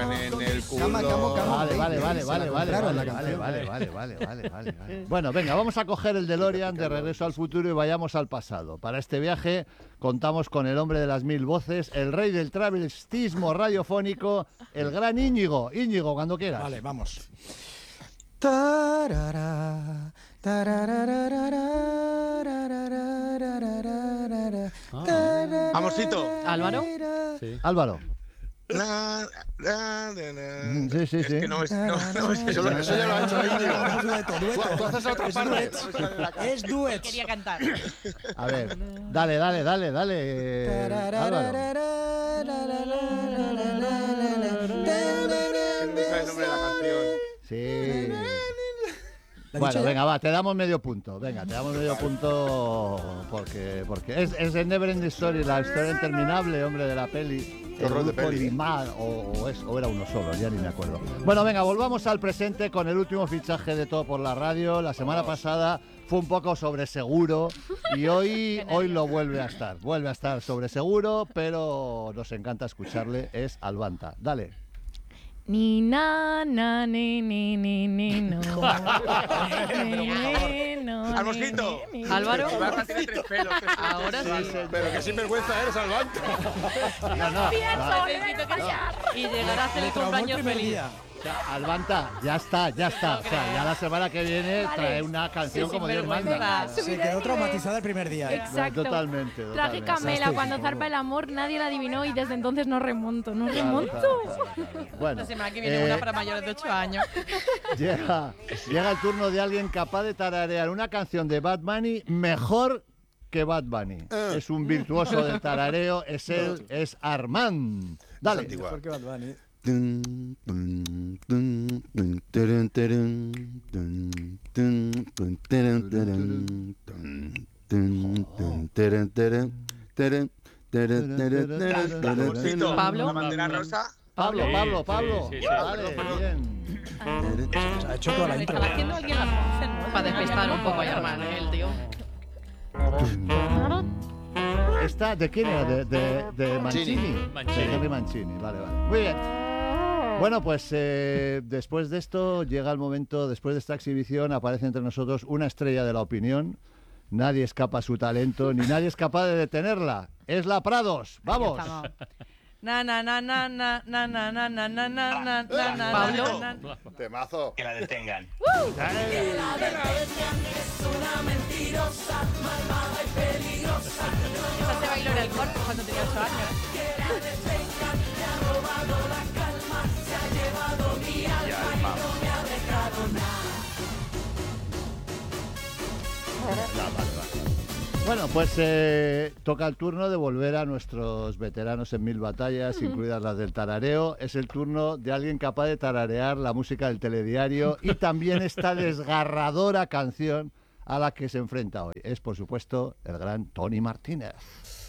tocan en el culo. Vale. Bueno, venga, vamos a coger el DeLorean de Regreso al Futuro y vayamos al pasado. Para este viaje contamos con el hombre de las 1000 voces, el rey del travestismo radiofónico, el gran Íñigo. Íñigo, cuando quieras. Vale, vamos. Vamos, Tito. ¿Álvaro? Sí. Álvaro. Sí. Es que no es eso ya lo ha hecho Íñigo. Tú haces otra parte. Es duet. Quería cantar. A ver, dale, Álvaro. No sabe el nombre de la canción. Sí. Bueno, venga, va, te damos medio punto. Venga, te damos medio punto porque es el Never Ending Story, la historia interminable, hombre, de la peli. Qué horror de peli. O era uno solo, ya ni me acuerdo. Bueno, venga, volvamos al presente con el último fichaje de Todo por la Radio. La semana pasada fue un poco sobre seguro y hoy lo vuelve a estar. Vuelve a estar sobre seguro, pero nos encanta escucharle. Es Albanta. Dale. Ni na na ni no. Almosquito. Álvaro. Ibarra tiene 3 pelos. Ahora sí. Pero qué sinvergüenza eres, Albanta. Necesito callar. Y llegar a hacer el cumpleaños feliz. O sea, Albanta, ya está. O sea, ya la semana que viene trae una canción como Dios manda. Se quedó traumatizada el primer día. Exacto. Totalmente. Traje Camela, cuando zarpa el amor, nadie la adivinó y desde entonces no remonto. Claro. Bueno, La semana que viene una para mayores de 8 años. llega el turno de alguien capaz de tararear una canción de Bad Bunny mejor que Bad Bunny. Es un virtuoso del tarareo, es Armand. Dale. Mejor que Bad Bunny. Pablo. La bandera rosa. Pablo. Sí. Vale, bien. Ha hecho toda la intro. Estaba haciendo alguien la voz, ¿no? Para despistar un poco a Armand, el tío. ¿Esta de quién era? De Mancini. De Henry Mancini, vale. Muy bien. Bueno, pues después de esto llega el momento, después de esta exhibición aparece entre nosotros una estrella de la opinión. Nadie escapa a su talento, ni nadie es capaz de detenerla. Es la Prados. ¡Vamos! Pablo. Temazo. Que la detengan. Que la detengan, es una mentirosa, malvada y peligrosa. Esa se bailó en el corpo cuando tenía 8 años. Que la detengan, me ha robado la calma, se ha llevado mi alma y no me ha dejado nada. Bueno, pues toca el turno de volver a nuestros veteranos en 1000 batallas, incluidas las del tarareo. Es el turno de alguien capaz de tararear la música del telediario y también esta desgarradora canción a la que se enfrenta hoy. Es, por supuesto, el gran Tony Martínez.